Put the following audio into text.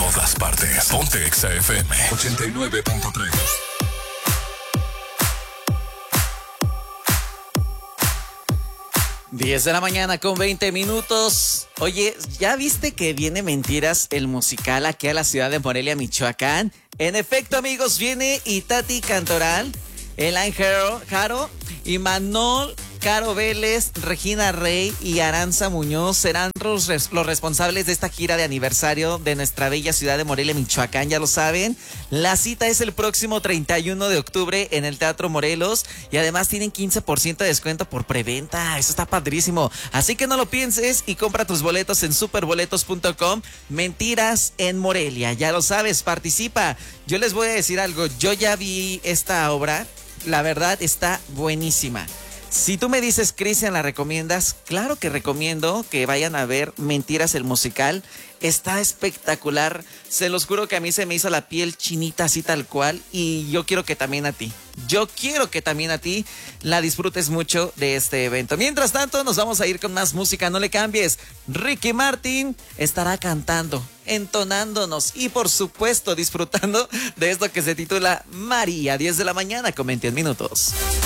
todas partes. Ponte Exa FM 89.3. 10 de la mañana con 20 minutos. Oye, ¿ya viste que viene Mentiras, el musical, aquí a la ciudad de Morelia, Michoacán? En efecto, amigos, viene Itati Cantoral, Elaine Jaro y Manol, Caro Vélez, Regina Rey y Aranza Muñoz serán los responsables de esta gira de aniversario de nuestra bella ciudad de Morelia, Michoacán, ya lo saben. La cita es el próximo 31 de octubre en el Teatro Morelos y además tienen 15% de descuento por preventa. Eso está padrísimo. Así que no lo pienses y compra tus boletos en superboletos.com. Mentiras en Morelia, ya lo sabes, participa. Yo les voy a decir algo, yo ya vi esta obra, la verdad está buenísima. Si tú me dices, Cristian, ¿la recomiendas? Claro que recomiendo que vayan a ver Mentiras el musical. Está espectacular. Se los juro que a mí se me hizo la piel chinita así tal cual. Y yo quiero que también a ti. Yo quiero que también a ti la disfrutes mucho de este evento. Mientras tanto, nos vamos a ir con más música. No le cambies. Ricky Martin estará cantando, entonándonos y por supuesto disfrutando de esto que se titula María. 10 de la mañana con 21 minutos.